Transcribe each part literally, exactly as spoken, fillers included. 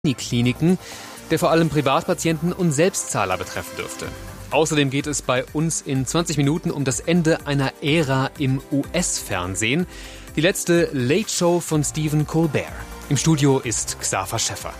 Kliniken, der vor allem Privatpatienten und Selbstzahler betreffen dürfte. Außerdem geht es bei uns in zwanzig Minuten um das Ende einer Ära im U S-Fernsehen. Die letzte Late Show von Stephen Colbert. Im Studio ist Xaver Schäffer.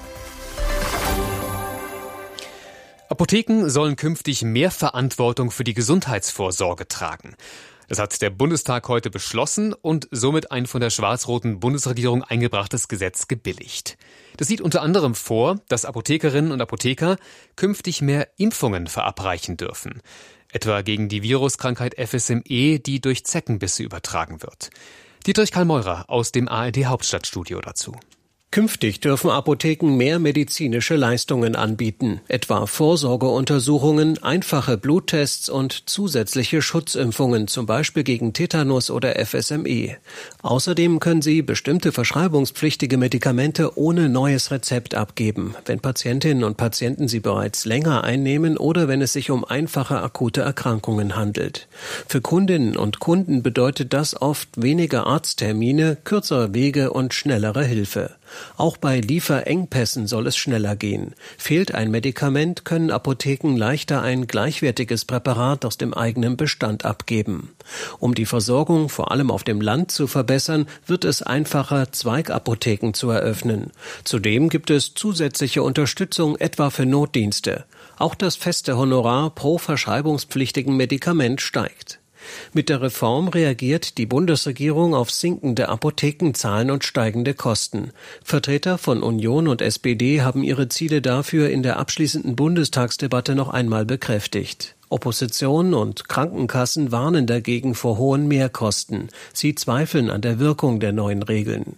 Apotheken sollen künftig mehr Verantwortung für die Gesundheitsvorsorge tragen. Das hat der Bundestag heute beschlossen und somit ein von der schwarz-roten Bundesregierung eingebrachtes Gesetz gebilligt. Das sieht unter anderem vor, dass Apothekerinnen und Apotheker künftig mehr Impfungen verabreichen dürfen. Etwa gegen die Viruskrankheit F S M E, die durch Zeckenbisse übertragen wird. Dietrich Karl-Meurer aus dem A R D-Hauptstadtstudio dazu. Künftig dürfen Apotheken mehr medizinische Leistungen anbieten, etwa Vorsorgeuntersuchungen, einfache Bluttests und zusätzliche Schutzimpfungen, zum Beispiel gegen Tetanus oder F S M E. Außerdem können sie bestimmte verschreibungspflichtige Medikamente ohne neues Rezept abgeben, wenn Patientinnen und Patienten sie bereits länger einnehmen oder wenn es sich um einfache akute Erkrankungen handelt. Für Kundinnen und Kunden bedeutet das oft weniger Arzttermine, kürzere Wege und schnellere Hilfe. Auch bei Lieferengpässen soll es schneller gehen. Fehlt ein Medikament, können Apotheken leichter ein gleichwertiges Präparat aus dem eigenen Bestand abgeben. Um die Versorgung vor allem auf dem Land zu verbessern, wird es einfacher, Zweigapotheken zu eröffnen. Zudem gibt es zusätzliche Unterstützung etwa für Notdienste. Auch das feste Honorar pro verschreibungspflichtigen Medikament steigt. Mit der Reform reagiert die Bundesregierung auf sinkende Apothekenzahlen und steigende Kosten. Vertreter von Union und S P D haben ihre Ziele dafür in der abschließenden Bundestagsdebatte noch einmal bekräftigt. Opposition und Krankenkassen warnen dagegen vor hohen Mehrkosten. Sie zweifeln an der Wirkung der neuen Regeln.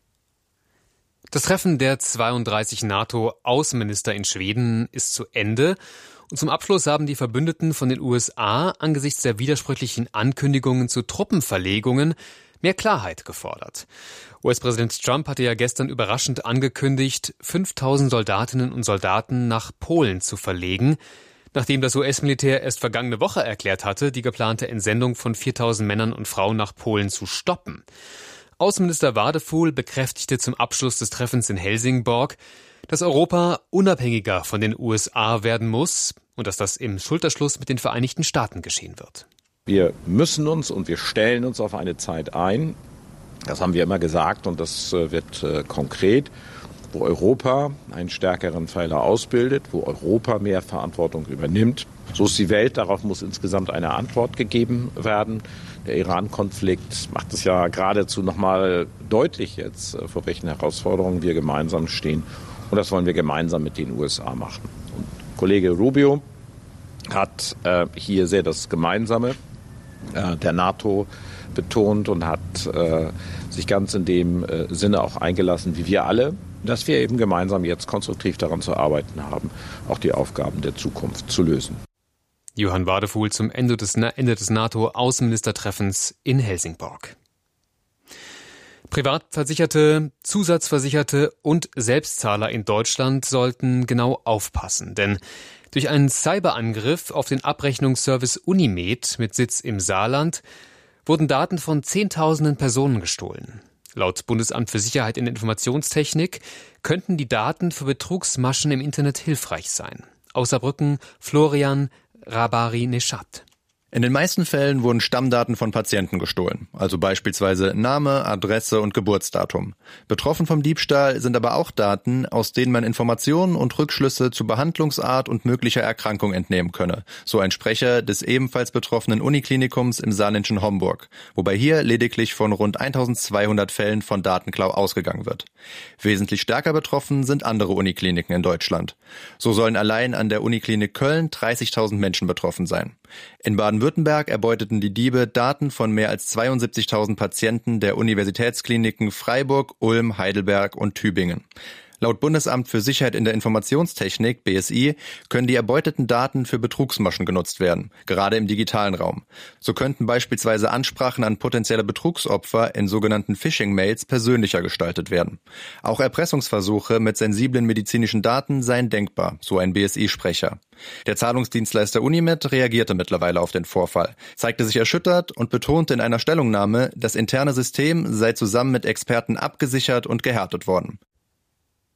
Das Treffen der zweiunddreißig NATO-Außenminister in Schweden ist zu Ende. Und zum Abschluss haben die Verbündeten von den U S A angesichts der widersprüchlichen Ankündigungen zu Truppenverlegungen mehr Klarheit gefordert. U S-Präsident Trump hatte ja gestern überraschend angekündigt, fünftausend Soldatinnen und Soldaten nach Polen zu verlegen, nachdem das U S-Militär erst vergangene Woche erklärt hatte, die geplante Entsendung von viertausend Männern und Frauen nach Polen zu stoppen. Außenminister Wadefuhl bekräftigte zum Abschluss des Treffens in Helsingborg, dass Europa unabhängiger von den U S A werden muss und dass das im Schulterschluss mit den Vereinigten Staaten geschehen wird. Wir müssen uns und wir stellen uns auf eine Zeit ein, das haben wir immer gesagt und das wird äh, konkret, wo Europa einen stärkeren Pfeiler ausbildet, wo Europa mehr Verantwortung übernimmt. So ist die Welt, darauf muss insgesamt eine Antwort gegeben werden. Der Iran-Konflikt macht es ja geradezu nochmal deutlich jetzt, vor welchen Herausforderungen wir gemeinsam stehen. Und das wollen wir gemeinsam mit den U S A machen. Und Kollege Rubio hat äh, hier sehr das Gemeinsame äh, der NATO betont und hat äh, sich ganz in dem äh, Sinne auch eingelassen, wie wir alle, dass wir eben gemeinsam jetzt konstruktiv daran zu arbeiten haben, auch die Aufgaben der Zukunft zu lösen. Johann Wadefuhl zum Ende des, Ende des NATO-Außenministertreffens in Helsingborg. Privatversicherte, Zusatzversicherte und Selbstzahler in Deutschland sollten genau aufpassen, denn durch einen Cyberangriff auf den Abrechnungsservice Unimed mit Sitz im Saarland wurden Daten von Zehntausenden Personen gestohlen. Laut Bundesamt für Sicherheit in der Informationstechnik könnten die Daten für Betrugsmaschen im Internet hilfreich sein. Aus Saarbrücken Florian Rabari-Neschat. In den meisten Fällen wurden Stammdaten von Patienten gestohlen, also beispielsweise Name, Adresse und Geburtsdatum. Betroffen vom Diebstahl sind aber auch Daten, aus denen man Informationen und Rückschlüsse zu Behandlungsart und möglicher Erkrankung entnehmen könne, so ein Sprecher des ebenfalls betroffenen Uniklinikums im saarländischen Homburg, wobei hier lediglich von rund eintausendzweihundert Fällen von Datenklau ausgegangen wird. Wesentlich stärker betroffen sind andere Unikliniken in Deutschland. So sollen allein an der Uniklinik Köln dreißigtausend Menschen betroffen sein. In Baden-Württemberg erbeuteten die Diebe Daten von mehr als zweiundsiebzigtausend Patienten der Universitätskliniken Freiburg, Ulm, Heidelberg und Tübingen. Laut Bundesamt für Sicherheit in der Informationstechnik, B S I, können die erbeuteten Daten für Betrugsmaschen genutzt werden, gerade im digitalen Raum. So könnten beispielsweise Ansprachen an potenzielle Betrugsopfer in sogenannten Phishing-Mails persönlicher gestaltet werden. Auch Erpressungsversuche mit sensiblen medizinischen Daten seien denkbar, so ein B S I-Sprecher. Der Zahlungsdienstleister Unimed reagierte mittlerweile auf den Vorfall, zeigte sich erschüttert und betonte in einer Stellungnahme, das interne System sei zusammen mit Experten abgesichert und gehärtet worden.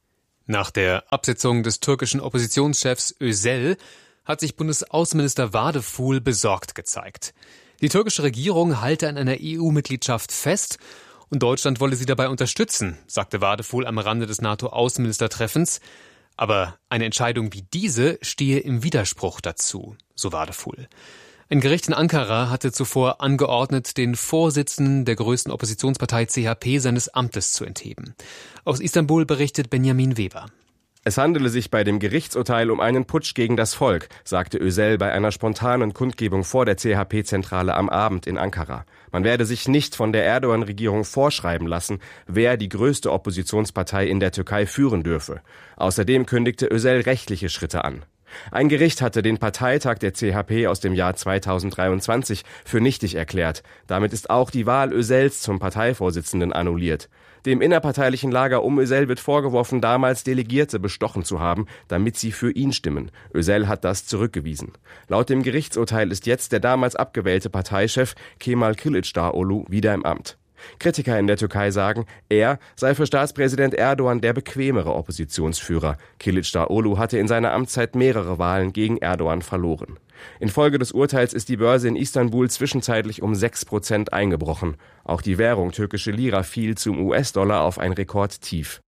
Nach der Absetzung des türkischen Oppositionschefs Özel hat sich Bundesaußenminister Wadefuhl besorgt gezeigt. Die türkische Regierung halte an einer E U-Mitgliedschaft fest und Deutschland wolle sie dabei unterstützen, sagte Wadefuhl am Rande des NATO-Außenministertreffens. Aber eine Entscheidung wie diese stehe im Widerspruch dazu, so Wadefuhl. Ein Gericht in Ankara hatte zuvor angeordnet, den Vorsitzenden der größten Oppositionspartei C H P seines Amtes zu entheben. Aus Istanbul berichtet Benjamin Weber. Es handele sich bei dem Gerichtsurteil um einen Putsch gegen das Volk, sagte Özel bei einer spontanen Kundgebung vor der C H P-Zentrale am Abend in Ankara. Man werde sich nicht von der Erdogan-Regierung vorschreiben lassen, wer die größte Oppositionspartei in der Türkei führen dürfe. Außerdem kündigte Özel rechtliche Schritte an. Ein Gericht hatte den Parteitag der C H P aus dem Jahr zweitausenddreiundzwanzig für nichtig erklärt. Damit ist auch die Wahl Özels zum Parteivorsitzenden annulliert. Dem innerparteilichen Lager um Özel wird vorgeworfen, damals Delegierte bestochen zu haben, damit sie für ihn stimmen. Özel hat das zurückgewiesen. Laut dem Gerichtsurteil ist jetzt der damals abgewählte Parteichef Kemal Kılıçdaroğlu wieder im Amt. Kritiker in der Türkei sagen, er sei für Staatspräsident Erdogan der bequemere Oppositionsführer. Kılıçdaroğlu hatte in seiner Amtszeit mehrere Wahlen gegen Erdogan verloren. Infolge des Urteils ist die Börse in Istanbul zwischenzeitlich um sechs Prozent eingebrochen. Auch die Währung türkische Lira fiel zum U S-Dollar auf ein Rekordtief.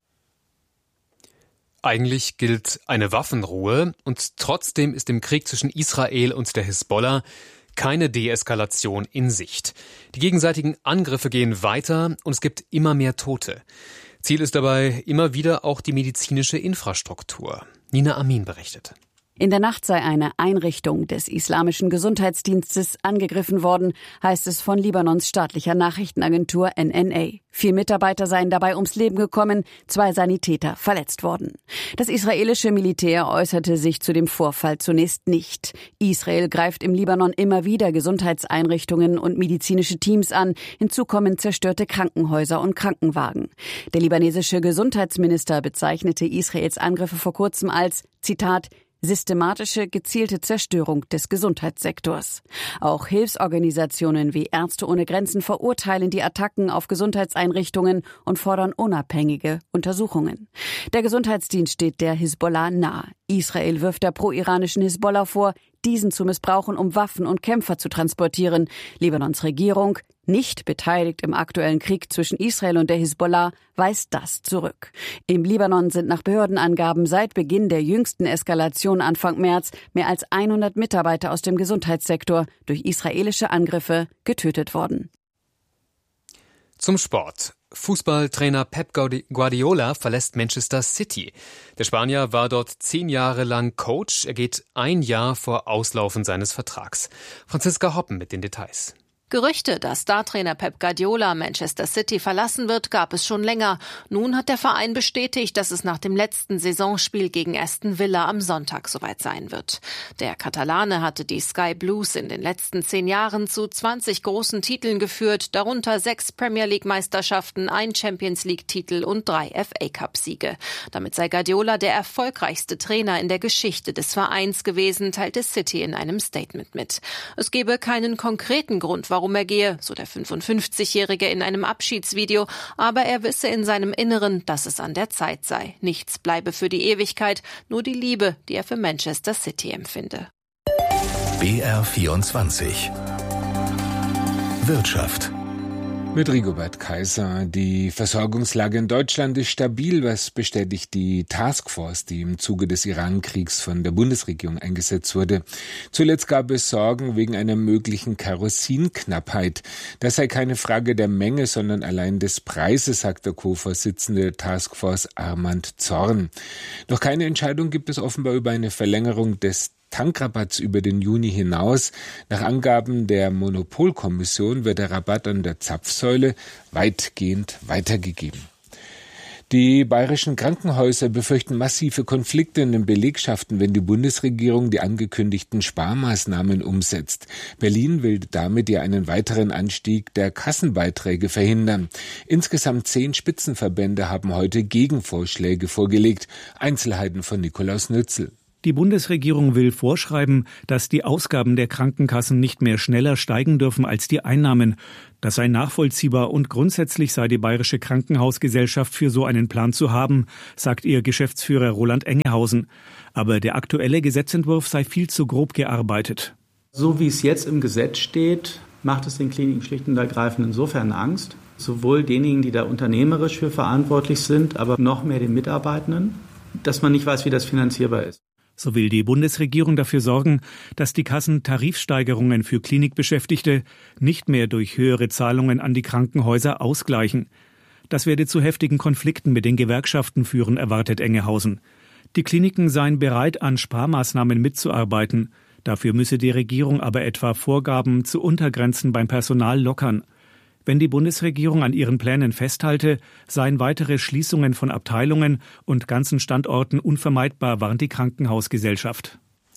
Eigentlich gilt eine Waffenruhe und trotzdem ist im Krieg zwischen Israel und der Hisbollah keine Deeskalation in Sicht. Die gegenseitigen Angriffe gehen weiter und es gibt immer mehr Tote. Ziel ist dabei immer wieder auch die medizinische Infrastruktur. Nina Amin berichtet. In der Nacht sei eine Einrichtung des Islamischen Gesundheitsdienstes angegriffen worden, heißt es von Libanons staatlicher Nachrichtenagentur N N A. Vier Mitarbeiter seien dabei ums Leben gekommen, zwei Sanitäter verletzt worden. Das israelische Militär äußerte sich zu dem Vorfall zunächst nicht. Israel greift im Libanon immer wieder Gesundheitseinrichtungen und medizinische Teams an. Hinzu kommen zerstörte Krankenhäuser und Krankenwagen. Der libanesische Gesundheitsminister bezeichnete Israels Angriffe vor kurzem als, Zitat, systematische, gezielte Zerstörung des Gesundheitssektors. Auch Hilfsorganisationen wie Ärzte ohne Grenzen verurteilen die Attacken auf Gesundheitseinrichtungen und fordern unabhängige Untersuchungen. Der Gesundheitsdienst steht der Hisbollah nahe. Israel wirft der pro-iranischen Hisbollah vor, diesen zu missbrauchen, um Waffen und Kämpfer zu transportieren. Libanons Regierung, nicht beteiligt im aktuellen Krieg zwischen Israel und der Hisbollah, weist das zurück. Im Libanon sind nach Behördenangaben seit Beginn der jüngsten Eskalation Anfang März mehr als hundert Mitarbeiter aus dem Gesundheitssektor durch israelische Angriffe getötet worden. Zum Sport. Fußballtrainer Pep Guardiola verlässt Manchester City. Der Spanier war dort zehn Jahre lang Coach. Er geht ein Jahr vor Auslaufen seines Vertrags. Franziska Hoppen mit den Details. Gerüchte, dass Startrainer Pep Guardiola Manchester City verlassen wird, gab es schon länger. Nun hat der Verein bestätigt, dass es nach dem letzten Saisonspiel gegen Aston Villa am Sonntag soweit sein wird. Der Katalane hatte die Sky Blues in den letzten zehn Jahren zu zwanzig großen Titeln geführt, darunter sechs Premier League Meisterschaften, ein Champions League Titel und drei F A Cup Siege. Damit sei Guardiola der erfolgreichste Trainer in der Geschichte des Vereins gewesen, teilte City in einem Statement mit. Es gebe keinen konkreten Grund, warum er gehe, so der fünfundfünfzigjährige in einem Abschiedsvideo, aber er wisse in seinem Inneren, dass es an der Zeit sei. Nichts bleibe für die Ewigkeit, nur die Liebe, die er für Manchester City empfinde. B R vierundzwanzig Wirtschaft. Mit Rigobert Kaiser. Die Versorgungslage in Deutschland ist stabil, was bestätigt die Taskforce, die im Zuge des Iran-Kriegs von der Bundesregierung eingesetzt wurde. Zuletzt gab es Sorgen wegen einer möglichen Kerosinknappheit. Das sei keine Frage der Menge, sondern allein des Preises, sagt der Co-Vorsitzende der Taskforce Armand Zorn. Noch keine Entscheidung gibt es offenbar über eine Verlängerung des Tankrabatts über den Juni hinaus. Nach Angaben der Monopolkommission wird der Rabatt an der Zapfsäule weitgehend weitergegeben. Die bayerischen Krankenhäuser befürchten massive Konflikte in den Belegschaften, wenn die Bundesregierung die angekündigten Sparmaßnahmen umsetzt. Berlin will damit ja einen weiteren Anstieg der Kassenbeiträge verhindern. Insgesamt zehn Spitzenverbände haben heute Gegenvorschläge vorgelegt. Einzelheiten von Nikolaus Nützel. Die Bundesregierung will vorschreiben, dass die Ausgaben der Krankenkassen nicht mehr schneller steigen dürfen als die Einnahmen. Das sei nachvollziehbar und grundsätzlich sei die Bayerische Krankenhausgesellschaft für so einen Plan zu haben, sagt ihr Geschäftsführer Roland Engehausen. Aber der aktuelle Gesetzentwurf sei viel zu grob gearbeitet. So wie es jetzt im Gesetz steht, macht es den Kliniken schlicht und ergreifend insofern Angst. Sowohl denjenigen, die da unternehmerisch für verantwortlich sind, aber noch mehr den Mitarbeitenden, dass man nicht weiß, wie das finanzierbar ist. So will die Bundesregierung dafür sorgen, dass die Kassen Tarifsteigerungen für Klinikbeschäftigte nicht mehr durch höhere Zahlungen an die Krankenhäuser ausgleichen. Das werde zu heftigen Konflikten mit den Gewerkschaften führen, erwartet Engehausen. Die Kliniken seien bereit, an Sparmaßnahmen mitzuarbeiten. Dafür müsse die Regierung aber etwa Vorgaben zu Untergrenzen beim Personal lockern. Wenn die Bundesregierung an ihren Plänen festhalte, seien weitere Schließungen von Abteilungen und ganzen Standorten unvermeidbar, warnt die Krankenhausgesellschaft.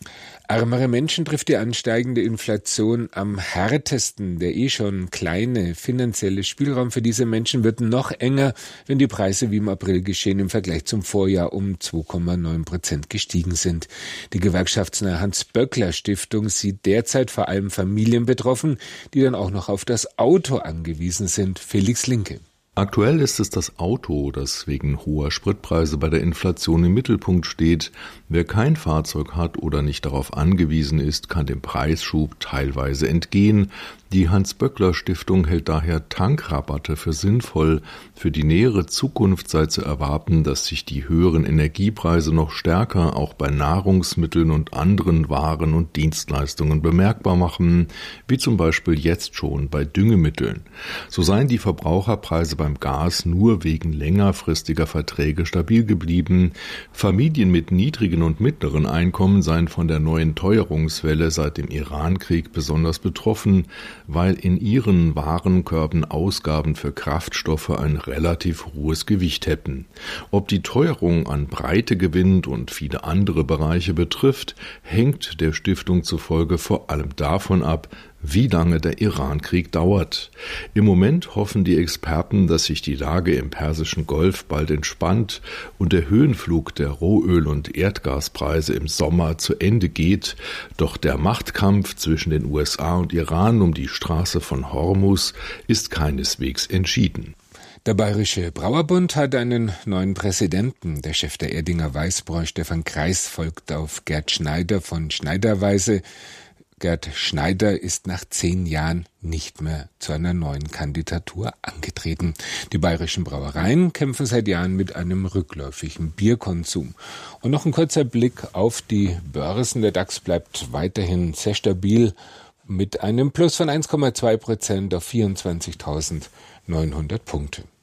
Ärmere Menschen trifft die ansteigende Inflation am härtesten. Der eh schon kleine finanzielle Spielraum für diese Menschen wird noch enger, wenn die Preise wie im April geschehen im Vergleich zum Vorjahr um zwei Komma neun Prozent gestiegen sind. Die gewerkschaftsnahe Hans-Böckler-Stiftung sieht derzeit vor allem Familien betroffen, die dann auch noch auf das Auto angewiesen sind. Felix Linke. Aktuell ist es das Auto, das wegen hoher Spritpreise bei der Inflation im Mittelpunkt steht. Wer kein Fahrzeug hat oder nicht darauf angewiesen ist, kann dem Preisschub teilweise entgehen. Die Hans-Böckler-Stiftung hält daher Tankrabatte für sinnvoll. Für die nähere Zukunft sei zu erwarten, dass sich die höheren Energiepreise noch stärker auch bei Nahrungsmitteln und anderen Waren und Dienstleistungen bemerkbar machen, wie zum Beispiel jetzt schon bei Düngemitteln. So seien die Verbraucherpreise beim Gas nur wegen längerfristiger Verträge stabil geblieben. Familien mit niedrigen und mittleren Einkommen seien von der neuen Teuerungswelle seit dem Irankrieg besonders betroffen, weil in ihren Warenkörben Ausgaben für Kraftstoffe ein relativ hohes Gewicht hätten. Ob die Teuerung an Breite gewinnt und viele andere Bereiche betrifft, hängt der Stiftung zufolge vor allem davon ab, wie lange der Irankrieg dauert. Im Moment hoffen die Experten, dass sich die Lage im Persischen Golf bald entspannt und der Höhenflug der Rohöl- und Erdgaspreise im Sommer zu Ende geht. Doch der Machtkampf zwischen den U S A und Iran um die Straße von Hormuz ist keineswegs entschieden. Der Bayerische Brauerbund hat einen neuen Präsidenten. Der Chef der Erdinger Weißbräu, Stefan Kreis, folgt auf Gerd Schneider von Schneiderweise. Gerd Schneider ist nach zehn Jahren nicht mehr zu einer neuen Kandidatur angetreten. Die bayerischen Brauereien kämpfen seit Jahren mit einem rückläufigen Bierkonsum. Und noch ein kurzer Blick auf die Börsen. Der DAX bleibt weiterhin sehr stabil mit einem Plus von eins Komma zwei Prozent auf vierundzwanzigtausendneunhundert Punkte.